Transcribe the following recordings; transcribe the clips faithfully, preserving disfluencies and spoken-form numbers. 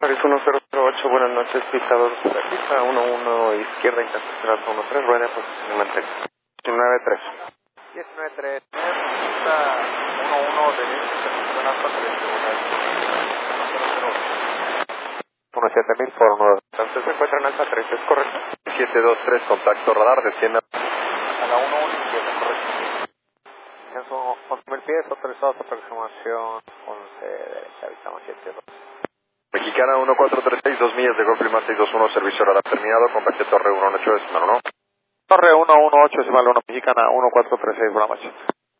Paris uno cero cero ocho, buenas noches, pista dos, pista uno uno, izquierda, internacional uno tres, rueda, posicionamiento diecinueve tres. diecinueve tres, pista uno uno, derecha, internacional alfa tres, uno siete mil por nueve. Entonces se encuentra en alfa tres, ¿es correcto? siete dos tres, contacto radar, descienda a la uno uno izquierda, correcto. Eso, once mil pies, autorizado su aproximación, once derecha, habitamos siete dos. Mexicana uno cuatro tres seis, dos millas de Golf Lima seis dos uno, servicio radar terminado, contacto Torre uno uno ocho, decimal uno. Torre uno uno ocho, decimal uno, Mexicana uno cuatro tres seis, buenas noches.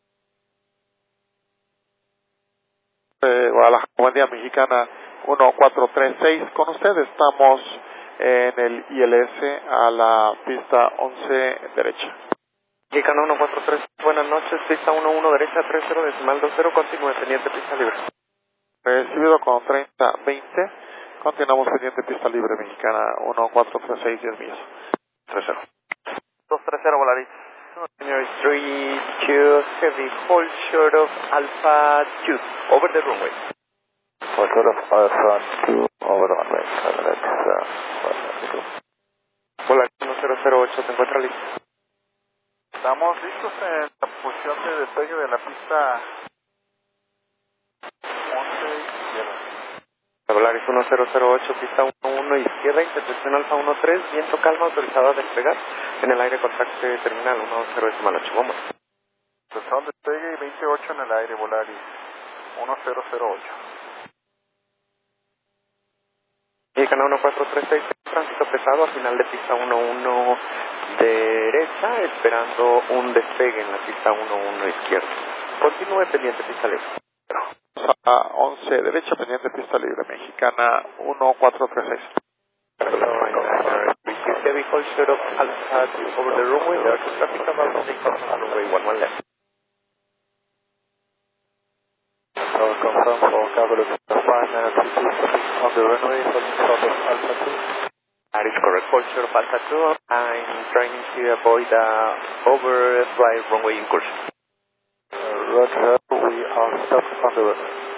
Eh, Guadalajara, buen día, Mexicana uno cuatro tres seis, con usted estamos en el I L S a la pista once derecha. Mexicana uno cuatro tres, buenas noches, pista uno uno derecha, tres cero, decimal dos cero, continúe pendiente, pista libre. Recibido con treinta veinte, continuamos pendiente, pista libre, Mexicana uno cuatro tres seis, diez millas. tres cero. dos tres cero, Volaris. January three two, heavy, hold short of Alpha two, over the runway. Hold short of Alpha two, over the runway. Let's, uh, Volaris uno cero cero ocho, ¿se encuentra listo? Estamos listos en la posición de despegue de la pista once izquierda. Volaris uno cero cero ocho, pista uno uno izquierda, intersección Alfa uno tres, viento calma, autorizado a despegar. En el aire, contacto terminal uno cero decimal ocho, vamos. Estación despegue y veintiocho en el aire, Volaris uno cero cero ocho. Mexicana uno cuatro tres seis, tránsito pesado a final de pista uno uno derecha, esperando un despegue en la pista uno uno izquierda. Continúe pendiente, pista libre. A once derecha, pendiente, pista libre, Mexicana uno cuatro tres seis. Heavy hold short of Alpha two over the runway, there is traffic about take off on runway one one left. So confirm for Cavalry five minutes on the runway, holding short of Alpha two. That is correct, hold short of Alpha two, I'm trying to avoid uh, overfly runway incursion. Uh, Roger, we are stuck on the runway.